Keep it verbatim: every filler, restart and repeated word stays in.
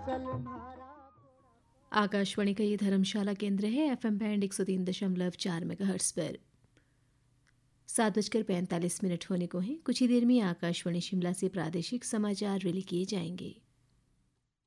आकाशवाणी का ये धर्मशाला केंद्र है। एफएम बैंड एक सौ तीन दशमलव चार मेगाहर्ट्ज पर सात बजकर पैंतालीस मिनट होने को हैं। कुछ ही देर में आकाशवाणी शिमला से प्रादेशिक समाचार रिले किए जाएंगे।